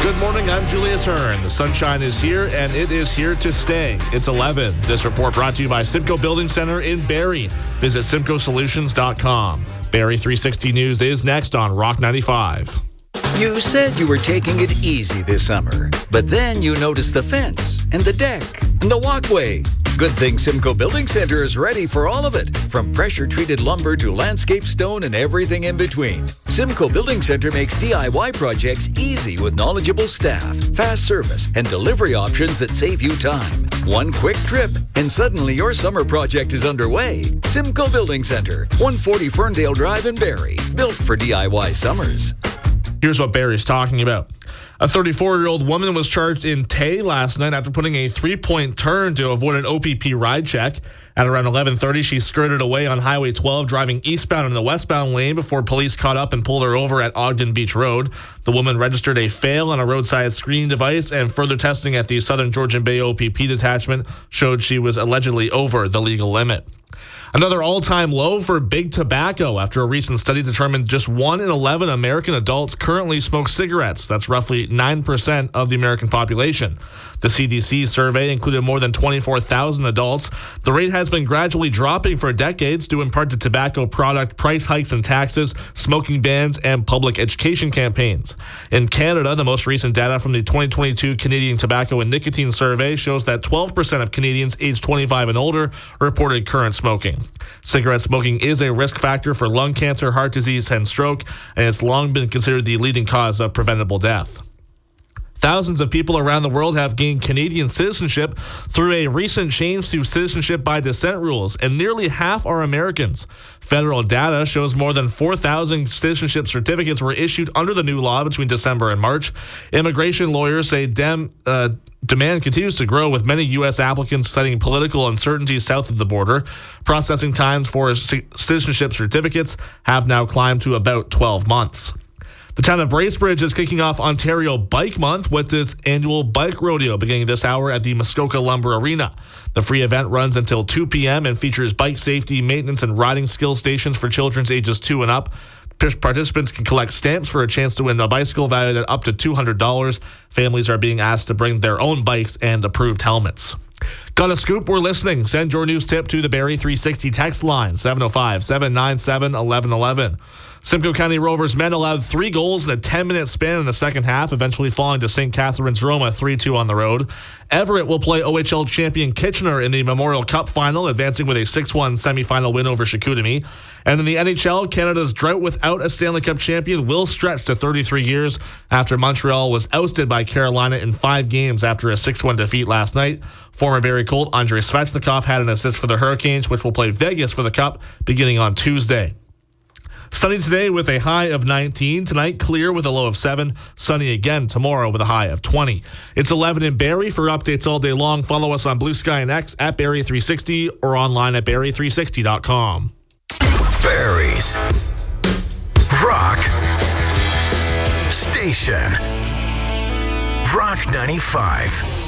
Good morning, I'm Julius Hearn. The sunshine is here, and it is here to stay. It's 11. This report brought to you by Simcoe Building Center in Barrie. Visit simcoesolutions.com. Barrie 360 News is next on Rock 95. You said you were taking it easy this summer, but then you noticed the fence and the deck and the walkway. Good thing Simcoe Building Center is ready for all of it, from pressure-treated lumber to landscape stone and everything in between. Simcoe Building Center makes DIY projects easy with knowledgeable staff, fast service, and delivery options that save you time. One quick trip, and suddenly your summer project is underway. Simcoe Building Center, 140 Ferndale Drive in Barrie, built for DIY summers. Here's what Barrie's talking about. A 34-year-old woman was charged in Tay last night after putting a three-point turn to avoid an OPP ride check. At around 11:30, she skirted away on Highway 12, driving eastbound in the westbound lane before police caught up and pulled her over at Ogden Beach Road. The woman registered a fail on a roadside screening device, and further testing at the Southern Georgian Bay OPP detachment showed she was allegedly over the legal limit. Another all-time low for big tobacco after a recent study determined just 1 in 11 American adults currently smoke cigarettes. That's roughly 9% of the American population. The CDC survey included more than 24,000 adults. The rate has been gradually dropping for decades, due in part to tobacco product price hikes and taxes, smoking bans, and public education campaigns. In Canada, the most recent data from the 2022 Canadian Tobacco and Nicotine Survey shows that 12% of Canadians aged 25 and older reported current smoking. Cigarette smoking is a risk factor for lung cancer, heart disease, and stroke, and it's long been considered the leading cause of preventable death. Thousands of people around the world have gained Canadian citizenship through a recent change to citizenship by descent rules, and nearly half are Americans. Federal data shows more than 4,000 citizenship certificates were issued under the new law between December and March. Immigration lawyers say demand continues to grow, with many U.S. applicants citing political uncertainty south of the border. Processing times for citizenship certificates have now climbed to about 12 months. The town of Bracebridge is kicking off Ontario Bike Month with its annual bike rodeo beginning this hour at the Muskoka Lumber Arena. The free event runs until 2 p.m. and features bike safety, maintenance, and riding skill stations for children ages 2 and up. Participants can collect stamps for a chance to win a bicycle valued at up to $200. Families are being asked to bring their own bikes and approved helmets. Got a scoop? We're listening. Send your news tip to the Barrie 360 text line, 705-797-1111. Simcoe County Rovers men allowed 3 goals in a 10-minute span in the second half, eventually falling to St. Catharines Roma 3-2 on the road. Everett will play OHL champion Kitchener in the Memorial Cup final, advancing with a 6-1 semifinal win over Chicoutimi. And in the NHL, Canada's drought without a Stanley Cup champion will stretch to 33 years after Montreal was ousted by Carolina in 5 games after a 6-1 defeat last night. Former Barrie Colt Andrei Svechnikov had an assist for the Hurricanes, which will play Vegas for the Cup beginning on Tuesday. Sunny today with a high of 19. Tonight, clear with a low of 7. Sunny again tomorrow with a high of 20. It's 11 in Barrie. For updates all day long, follow us on Blue Sky and X at Barrie360 or online at Barrie360.com. Barrie's Rock Station. Rock 95.